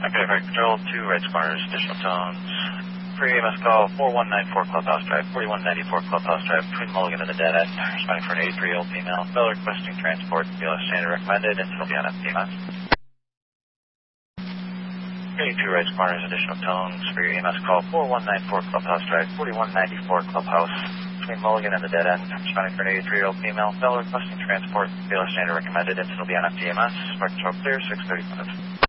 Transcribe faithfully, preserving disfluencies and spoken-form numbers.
Okay, right, control, two right corners, additional tones. Free E M S call, four one nine four Clubhouse Drive, forty-one ninety-four Clubhouse Drive, between Mulligan and the dead end. Responding for an eighty-three-year-old female. Male requesting transport, B L S standard recommended, and it'll be on F T M S. two right corners, additional tones. Free E M S call, four one nine four Clubhouse Drive, forty-one ninety-four Clubhouse, between Mulligan and the dead end. Responding for an eighty-three-year-old female. Male requesting transport, B L S standard recommended, and it'll be on F T M S. Smart control clear, six thirty-five.